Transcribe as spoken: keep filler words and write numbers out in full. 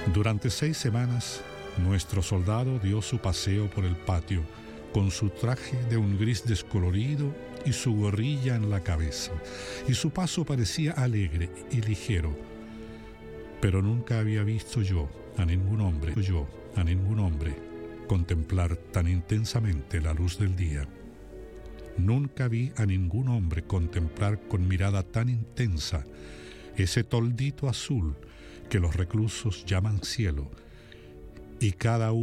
Durante seis semanas, nuestro soldado dio su paseo por el patio, con su traje de un gris descolorido y su gorrilla en la cabeza, y su paso parecía alegre y ligero. Pero nunca había visto yo a ningún hombre, yo a ningún hombre, contemplar tan intensamente la luz del día. Nunca vi a ningún hombre contemplar con mirada tan intensa ese toldito azul que los reclusos llaman cielo, y cada uno